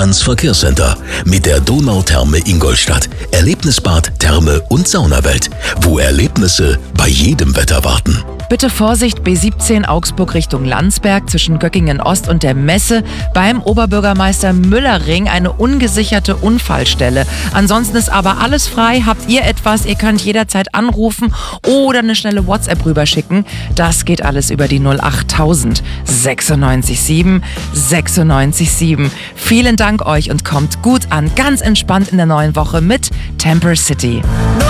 Lanz Verkehrscenter mit der Donautherme Ingolstadt. Erlebnisbad, Therme und Saunawelt, wo Erlebnisse bei jedem Wetter warten. Bitte Vorsicht, B17 Augsburg Richtung Landsberg zwischen Göckingen Ost und der Messe. Beim Oberbürgermeister Müllerring eine ungesicherte Unfallstelle. Ansonsten ist aber alles frei. Habt ihr etwas? Ihr könnt jederzeit anrufen oder eine schnelle WhatsApp rüberschicken. Das geht alles über die 08000 96 7 96 7. Vielen Dank euch und kommt gut an. Ganz entspannt in der neuen Woche mit Temper City.